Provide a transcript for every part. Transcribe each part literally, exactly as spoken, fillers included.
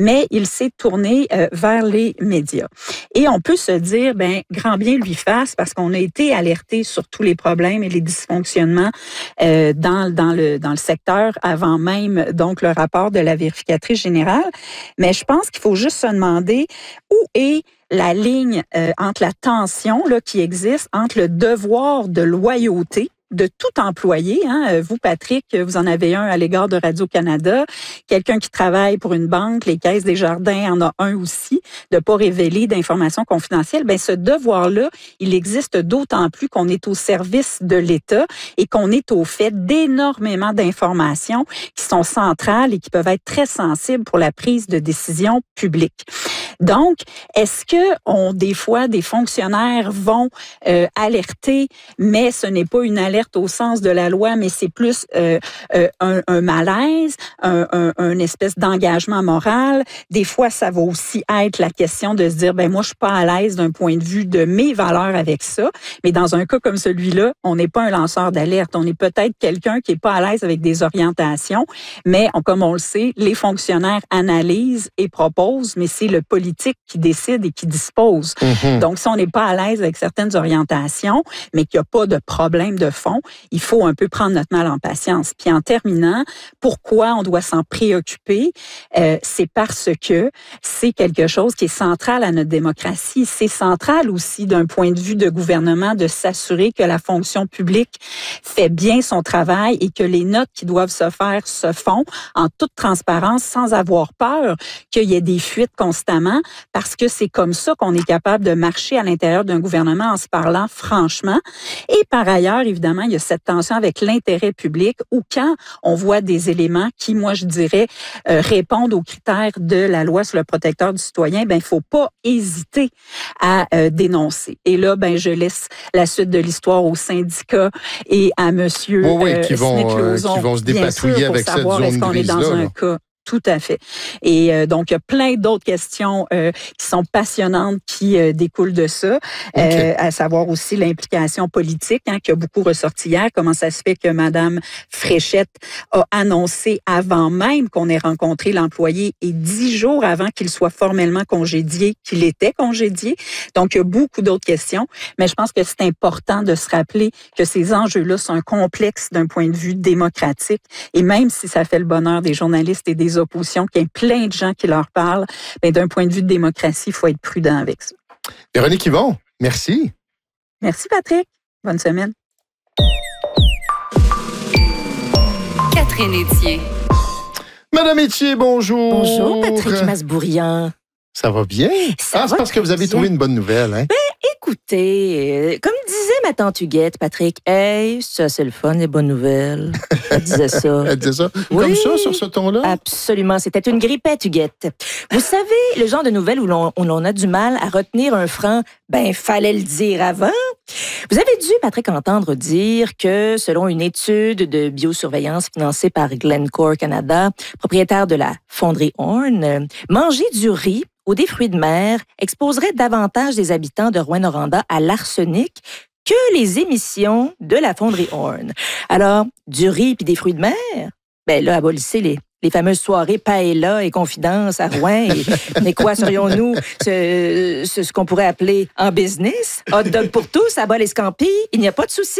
mais il s'est tourné euh, vers les médias. Et on peut se dire, ben grand bien lui fasse, parce qu'on a été alerté sur tous les problèmes et les dysfonctionnements euh, dans dans le dans le secteur avant même donc le rapport de la vérificatrice générale. Mais je pense qu'il faut juste se demander où est la ligne euh, entre la tension là, qui existe entre le devoir de loyauté de tout employé. Hein. Vous, Patrick, vous en avez un à l'égard de Radio-Canada. Quelqu'un qui travaille pour une banque, les Caisses des Jardins en a un aussi, de pas révéler d'informations confidentielles. Ben, ce devoir-là, il existe d'autant plus qu'on est au service de l'État et qu'on est au fait d'énormément d'informations qui sont centrales et qui peuvent être très sensibles pour la prise de décision publique. Donc, est-ce que on, des fois, des fonctionnaires vont euh, alerter, mais ce n'est pas une alerte au sens de la loi, mais c'est plus euh, euh, un, un malaise, un, un, un espèce d'engagement moral. Des fois, ça va aussi être la question de se dire, ben moi, je suis pas à l'aise d'un point de vue de mes valeurs avec ça. Mais dans un cas comme celui-là, on n'est pas un lanceur d'alerte. On est peut-être quelqu'un qui est pas à l'aise avec des orientations, mais on, comme on le sait, les fonctionnaires analysent et proposent, mais c'est le politique qui décide et qui dispose. Mm-hmm. Donc, si on n'est pas à l'aise avec certaines orientations, mais qu'il n'y a pas de problème de fond, il faut un peu prendre notre mal en patience. Puis en terminant, pourquoi on doit s'en préoccuper? Euh, c'est parce que c'est quelque chose qui est central à notre démocratie. C'est central aussi d'un point de vue de gouvernement de s'assurer que la fonction publique fait bien son travail et que les notes qui doivent se faire se font en toute transparence sans avoir peur qu'il y ait des fuites constamment, parce que c'est comme ça qu'on est capable de marcher à l'intérieur d'un gouvernement en se parlant franchement. Et par ailleurs, évidemment, il y a cette tension avec l'intérêt public où quand on voit des éléments qui, moi, je dirais, euh, répondent aux critères de la loi sur le protecteur du citoyen, ben il faut pas hésiter à euh, dénoncer. Et là, ben je laisse la suite de l'histoire aux syndicats et à monsieur oui, oui, euh, qui vont, euh, qui vont se dépatouiller sûr, avec cette zone est-ce qu'on grise est dans là, un là. cas. Tout à fait. Et euh, donc, il y a plein d'autres questions euh, qui sont passionnantes qui euh, découlent de ça, okay. euh, à savoir aussi l'implication politique hein, qui a beaucoup ressorti hier. Comment ça se fait que Mme Fréchette a annoncé avant même qu'on ait rencontré l'employé et dix jours avant qu'il soit formellement congédié, qu'il était congédié. Donc, il y a beaucoup d'autres questions. Mais je pense que c'est important de se rappeler que ces enjeux-là sont complexes d'un point de vue démocratique. Et même si ça fait le bonheur des journalistes et des oppositions, qu'il y ait plein de gens qui leur parlent, bien, d'un point de vue de démocratie, il faut être prudent avec ça. Véronique Yvon, merci. Merci, Patrick. Bonne semaine. Catherine Etier. Madame Etier, bonjour. Bonjour, Patrick Masbourian. Ça va bien? Ça ah, c'est parce que vous avez trouvé une bonne nouvelle, hein? Ben, écoutez, euh, comme disait ma tante Huguette, Patrick, hey, ça, c'est le fun, les bonnes nouvelles. Elle disait ça. Elle disait ça? Oui, comme ça, sur ce ton-là? Absolument. C'était une grippette, Huguette. Vous savez, le genre de nouvelles où l'on, où l'on a du mal à retenir un franc, ben, fallait le dire avant. Vous avez dû, Patrick, entendre dire que, selon une étude de biosurveillance financée par Glencore Canada, propriétaire de la fonderie Horn, manger du riz ou des fruits de mer exposerait davantage des habitants de Rouyn-Noranda à l'arsenic que les émissions de la fonderie Horn. Alors, du riz puis des fruits de mer, ben là, abolissez les les fameuses soirées paella et confidences à Rouen. Et, mais quoi serions-nous, ce, ce, ce qu'on pourrait appeler en business? Hot dog pour tous, à bas les scampis, il n'y a pas de souci.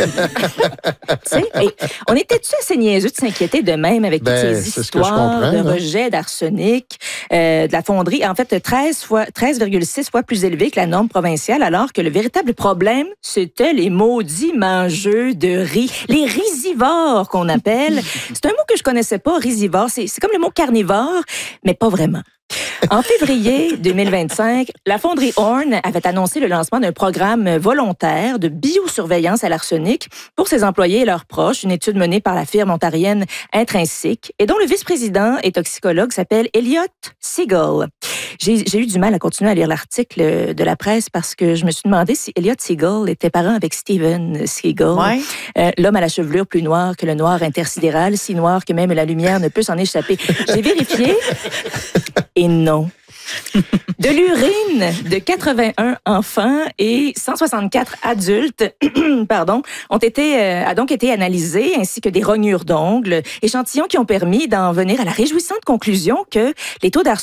Et on était-tu assez niaiseux de s'inquiéter de même avec ben, toutes ces histoires de rejet d'arsenic, euh, de la fonderie, en fait, treize virgule six fois plus élevé que la norme provinciale, alors que le véritable problème, c'était les maudits mangeux de riz. Les risivores qu'on appelle. C'est un mot que je connaissais pas, risivore. C'est, c'est comme le mot carnivore, mais pas vraiment. En février deux mille vingt-cinq, la fonderie Horn avait annoncé le lancement d'un programme volontaire de biosurveillance à l'arsenic pour ses employés et leurs proches, une étude menée par la firme ontarienne Intrinsic et dont le vice-président et toxicologue s'appelle Elliot Siegel. J'ai, j'ai eu du mal à continuer à lire l'article de la presse parce que je me suis demandé si Elliot Siegel était parent avec Steven Siegel, ouais. euh, l'homme à la chevelure plus noire que le noir intersidéral, si noir que même la lumière ne peut s'en échapper. J'ai vérifié et non. De l'urine de quatre-vingt-un enfants et cent soixante-quatre adultes pardon, ont été, euh, a donc été analysés, ainsi que des rognures d'ongles, échantillons qui ont permis d'en venir à la réjouissante conclusion que les taux d'arsenic